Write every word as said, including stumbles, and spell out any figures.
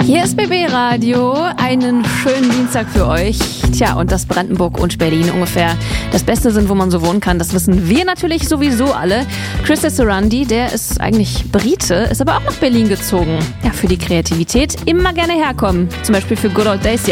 Hier ist B B Radio, einen schönen Dienstag für euch. Tja, und dass Brandenburg und Berlin ungefähr das Beste sind, wo man so wohnen kann, das wissen wir natürlich sowieso alle. Chris Esserandi, der ist eigentlich Brite, ist aber auch nach Berlin gezogen. Ja, für die Kreativität immer gerne herkommen, zum Beispiel für Good Old Days.